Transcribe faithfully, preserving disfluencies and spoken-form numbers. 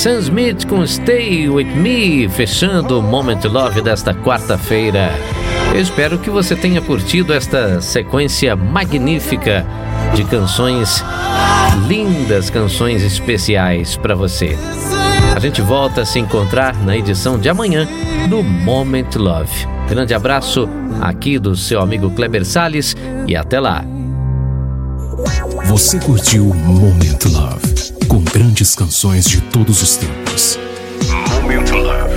Sam Smith com Stay With Me, fechando o Moment Love desta quarta-feira. Eu espero que você tenha curtido esta sequência magnífica de canções lindas, canções especiais para você. A gente volta a se encontrar na edição de amanhã do Moment Love. Grande abraço aqui do seu amigo Kleber Salles e até lá. Você curtiu Moment Love, com grandes canções de todos os tempos. Moment Love.